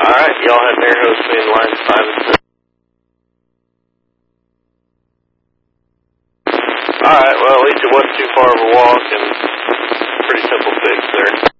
Alright, y'all have an air hose between the lines 5 and 6. Alright, well at least it wasn't too far of a walk and pretty simple fix there.